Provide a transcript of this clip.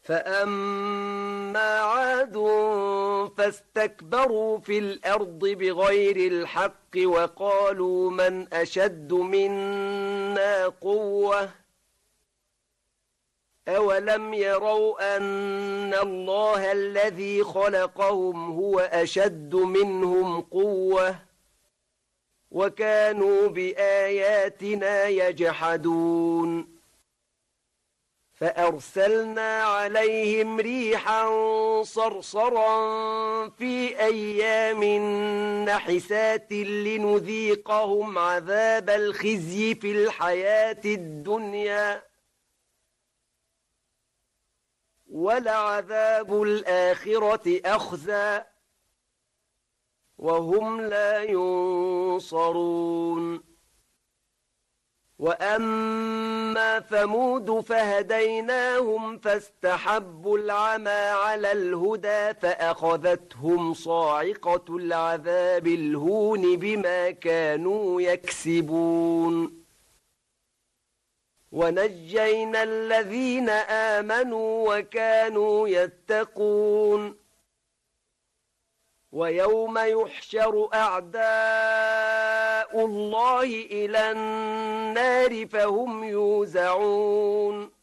فأما عاد فاستكبروا في الأرض بغير الحق وقالوا من أشد منا قوة أولم يروا أن الله الذي خلقهم هو أشد منهم قوة وكانوا بآياتنا يجحدون فأرسلنا عليهم ريحا صرصرا في أيام نحسات لنذيقهم عذاب الخزي في الحياة الدنيا ولعذاب الآخرة أخزى وهم لا ينصرون وأما ثمود فهديناهم فاستحبوا العمى على الهدى فأخذتهم صاعقة العذاب الهون بما كانوا يكسبون ونجينا الذين آمنوا وكانوا يتقون ويوم يحشر أعداء الله إلى النار فهم يوزعون